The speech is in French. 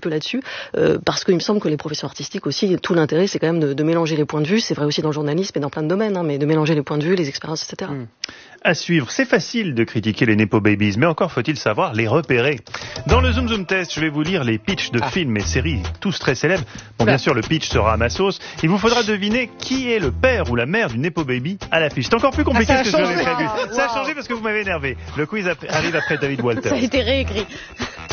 peu là-dessus, parce qu'il me semble que les professions artistiques aussi, tout l'intérêt, c'est quand même de mélanger les points de vue. C'est vrai aussi dans le journalisme et dans plein de domaines, mais de mélanger les points de vue, les expériences, etc. À suivre, c'est facile de critiquer les Nepo Babies, mais encore faut-il savoir les repérer. Dans le Zoom Zoom Test, je vais vous lire les pitchs de films et séries, tous très célèbres. Bon, bien sûr, le pitch sera à ma sauce. Il vous faudra deviner qui est le père ou la mère du Nepo Baby à l'affiche. C'est encore plus compliqué que ce que j'avais prévu. Ça a changé parce que vous m'avez énervé. Le quiz arrive après David Walter. Ça a été réécrit.